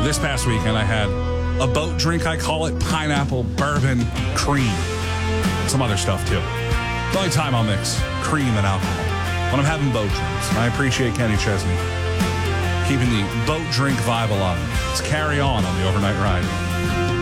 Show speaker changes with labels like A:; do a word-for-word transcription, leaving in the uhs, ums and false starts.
A: this past weekend, I had a boat drink. I call it pineapple, bourbon, cream. Some other stuff, too. The only time I'll mix cream and alcohol when I'm having boat drinks. And I appreciate Kenny Chesney keeping the boat drink vibe alive. Let's carry on on the overnight ride.